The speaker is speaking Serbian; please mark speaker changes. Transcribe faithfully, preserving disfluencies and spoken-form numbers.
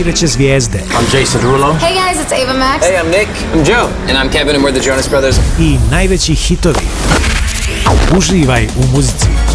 Speaker 1: najveće zvijezde
Speaker 2: I'm Jason Derulo.
Speaker 3: Hey guys, it's Ava Max.
Speaker 4: Hey, I'm Nick. I'm Joe. And I'm Kevin and we're the Jonas Brothers.
Speaker 1: i najveći hitovi. Uživaj u muzici.